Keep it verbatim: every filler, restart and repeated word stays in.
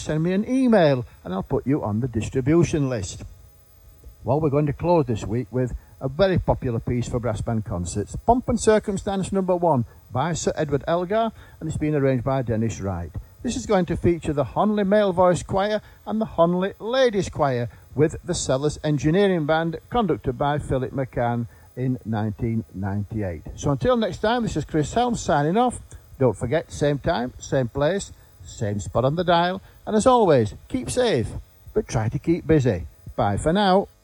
send me an email and I'll put you on the distribution list. Well, we're going to close this week with a very popular piece for brass band concerts, Pomp and Circumstance number one by Sir Edward Elgar, and it's been arranged by Dennis Wright. This is going to feature the Honley Male Voice Choir and the Honley Ladies Choir with the Sellers Engineering Band, conducted by Philip McCann in nineteen ninety-eight. So until next time, this is Chris Helms signing off. Don't forget, same time, same place, same spot on the dial, and as always, keep safe, but try to keep busy. Bye for now.